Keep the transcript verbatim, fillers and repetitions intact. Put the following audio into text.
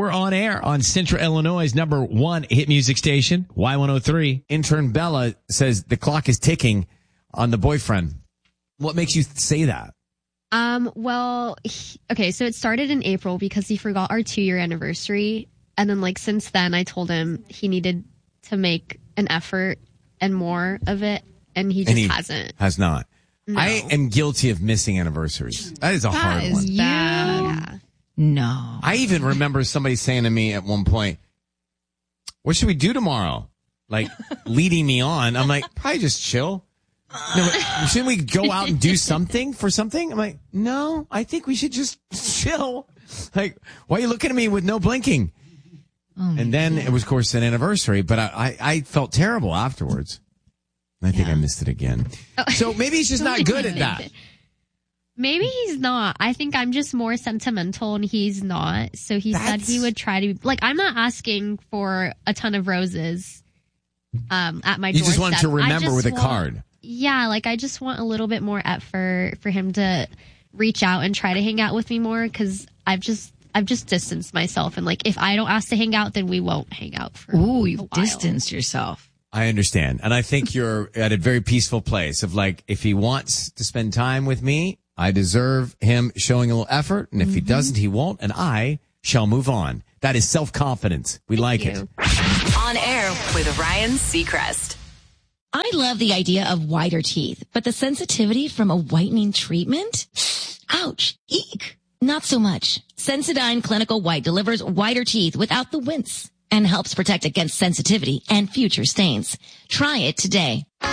we're on air on Central Illinois' number one hit music station, Y one oh three. Intern Bella says the clock is ticking on the boyfriend. What makes you say that? Um, well, he, okay, so it started in April because he forgot our two-year anniversary. And then, like, since then, I told him he needed to make an effort and more of it, and he just and he hasn't. Has not. No. I am guilty of missing anniversaries. That is a that hard is one. Bad. Yeah. No. I even remember somebody saying to me at one point, what should we do tomorrow? Like, leading me on. I'm like, probably just chill. No, but shouldn't we go out and do something for something? I'm like, no, I think we should just chill. Like, why are you looking at me with no blinking? Oh and then God. It was, of course, an anniversary, but I, I, I felt terrible afterwards. I think yeah. I missed it again. Oh. So maybe he's just not good at that. Maybe he's not. I think I'm just more sentimental and he's not. So he That's... said he would try to, like, I'm not asking for a ton of roses um, at my doorstep. You just want to remember with a want, card. Yeah, like I just want a little bit more effort for him to reach out and try to hang out with me more because I've just I've just distanced myself and like if I don't ask to hang out, then we won't hang out for Ooh, a you've while. distanced yourself. I understand. And I think you're at a very peaceful place of like, if he wants to spend time with me, I deserve him showing a little effort. And if mm-hmm. he doesn't, he won't. And I shall move on. That is self-confidence. We Thank like you. it. On air with Ryan Seacrest. I love the idea of whiter teeth, but the sensitivity from a whitening treatment? Ouch. Eek. Not so much. Sensodyne Clinical White delivers whiter teeth without the wince and helps protect against sensitivity and future stains. Try it today.